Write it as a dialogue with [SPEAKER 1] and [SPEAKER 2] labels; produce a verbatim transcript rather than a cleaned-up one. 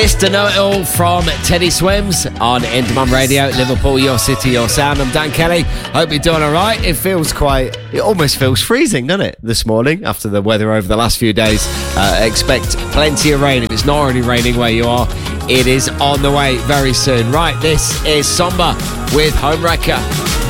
[SPEAKER 1] Mister Know-It-All from Teddy Swims on Endemol Radio, Liverpool, your city, your sound. I'm Dan Kelly. Hope you're doing all right. It feels quite, it almost feels freezing, doesn't it, this morning after the weather over the last few days. Uh, expect plenty of rain. If it's not already raining where you are, it is on the way very soon. Right, this is Somber with Homewrecker.